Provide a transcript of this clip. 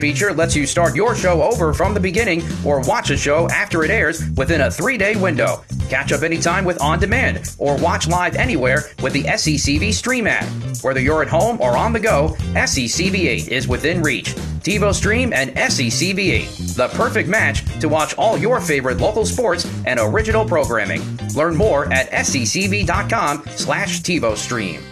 feature lets you start your show over from the beginning or watch a show after it airs within a 3-day window. Catch up anytime with On Demand or watch live anywhere with the SECV Stream app. Whether you're at home or on the go, SECV8 is within reach. TiVo Stream and SECV8, the perfect match to watch all your favorite local sports and original programming. Learn more at secv.com/TiVo Stream.